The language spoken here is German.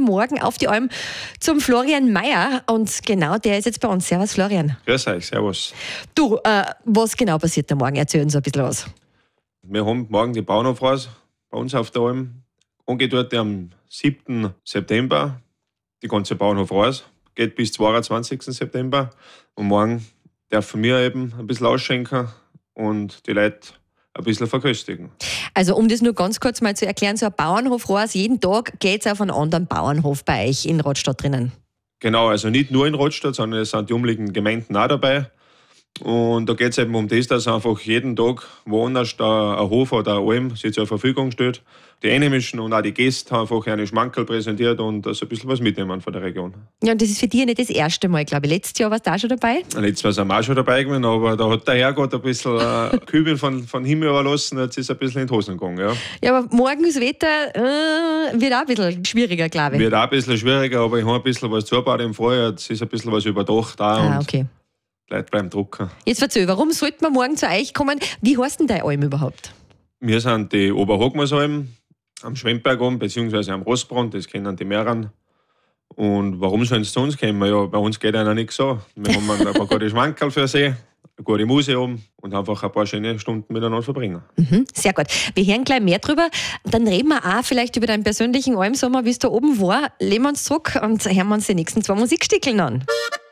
morgen auf die Alm zum Florian Mayer. Und genau, der ist jetzt bei uns. Servus, Florian. Grüß euch, servus. Du, was genau passiert da morgen? Erzähl uns ein bisschen was. Wir haben morgen die Bauernhofreise bei uns auf der Alm. Angedeutet am 7. September. Die ganze Bauernhofreise geht bis 22. September. Und morgen dürfen wir eben ein bisschen ausschenken und die Leute ein bisschen verköstigen. Also um das nur ganz kurz mal zu erklären, so ein Bauernhofreise, jeden Tag geht es auf einen anderen Bauernhof bei euch in Rottstadt drinnen. Genau, also nicht nur in Rottstadt, sondern es sind die umliegenden Gemeinden auch dabei. Und da geht es eben um das, dass einfach jeden Tag woanders da ein Hof oder eine Alm sich zur Verfügung steht. Die Einheimischen und auch die Gäste haben einfach eine Schmankerl präsentiert und so ein bisschen was mitnehmen von der Region. Ja, und das ist für dich nicht das erste Mal, glaube ich. Letztes Jahr warst du auch schon dabei? Letztes Jahr sind wir auch schon dabei gewesen, aber da hat der Herrgott ein bisschen Kübeln von Himmel überlassen, jetzt ist es ein bisschen in die Hosen gegangen. Ja, ja, aber morgen das Wetter wird auch ein bisschen schwieriger, glaube ich. Wird auch ein bisschen schwieriger, aber ich habe ein bisschen was zugebaut im Vorjahr. Jetzt ist ein bisschen was überdacht da. Okay. Die Leute bleiben drucken. Jetzt erzähl, warum sollten wir morgen zu euch kommen? Wie heißt denn deine Alm überhaupt? Wir sind die Oberhochmoosalm am Schwemmberg oben, beziehungsweise am Rossbrand, das kennen die mehreren. Und warum sollen sie zu uns kommen? Ja, bei uns geht einer nichts so. Wir haben ein paar gute Schmankerl für sie, eine gute Musik oben und einfach ein paar schöne Stunden miteinander verbringen. Sehr gut. Wir hören gleich mehr drüber. Dann reden wir auch vielleicht über deinen persönlichen Almsommer, wie es da oben war. Lehnen wir uns zurück und hören wir uns die nächsten 2 Musikstickeln an.